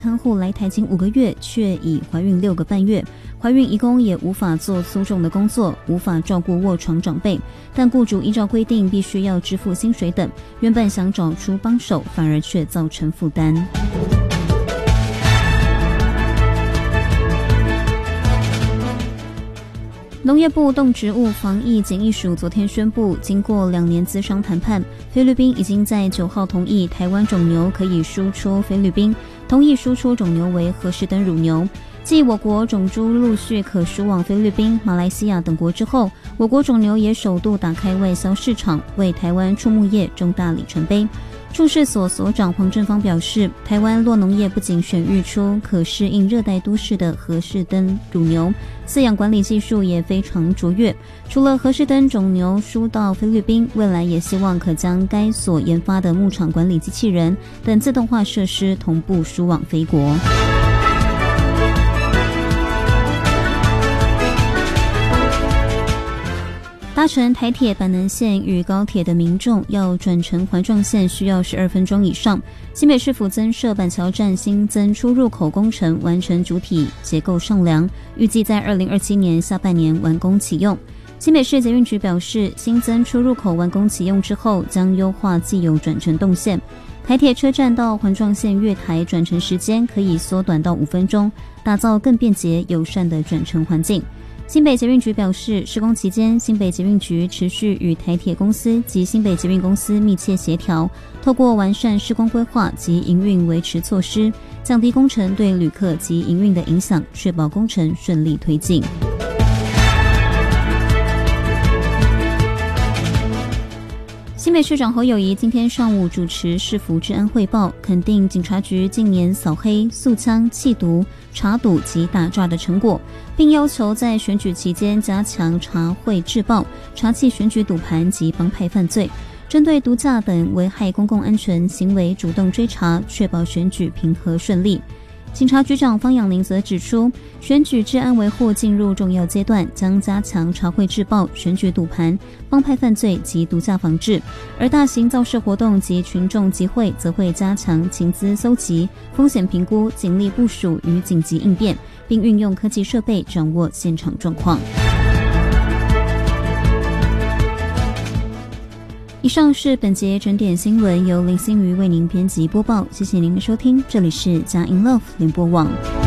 看护来台仅5个月，却已怀孕6个半月。怀孕移工也无法做粗重的工作，无法照顾卧床长辈，但雇主依照规定必须要支付薪水等，原本想找出帮手，反而却造成负担。农业部动植物防疫检疫署昨天宣布，经过2年咨商谈判，菲律宾已经在9号同意台湾种牛可以输出菲律宾，同意输出种牛为荷士登乳牛。继我国种猪陆续可输往菲律宾、马来西亚等国之后，我国种牛也首度打开外销市场，为台湾畜牧业重大里程碑。畜试所所长黄正芳表示，台湾酪农业不仅选育出可适应热带都市的荷士登乳牛，饲养管理技术也非常卓越。除了荷士登种牛输到菲律宾，未来也希望可将该所研发的牧场管理机器人等自动化设施同步输往菲国。搭乘台铁板南线与高铁的民众要转乘环状线需要12分钟以上。新北市府增设板桥站新增出入口工程完成主体结构上梁，预计在2027年下半年完工启用。新北市捷运局表示，新增出入口完工启用之后，将优化既有转乘动线。台铁车站到环状线月台转乘时间可以缩短到5分钟，打造更便捷友善的转乘环境。新北捷运局表示，施工期间，新北捷运局持续与台铁公司及新北捷运公司密切协调，透过完善施工规划及营运维持措施，降低工程对旅客及营运的影响，确保工程顺利推进。新北市长侯友宜今天上午主持市府治安汇报，肯定警察局近年扫黑、诉枪、缉毒、查赌及打诈的成果，并要求在选举期间加强查汇制暴，查缉选举赌盘及帮派犯罪，针对毒驾等危害公共安全行为主动追查，确保选举平和顺利。警察局长方养宁则指出，选举治安维护进入重要阶段，将加强查汇制暴、选举赌盘、帮派犯罪及毒驾防治，而大型造势活动及群众集会则会加强情资搜集、风险评估、警力部署与紧急应变，并运用科技设备掌握现场状况。以上是本节整点新闻，由林心瑜为您编辑播报，谢谢您的收听，这里是佳音 Love 联播网。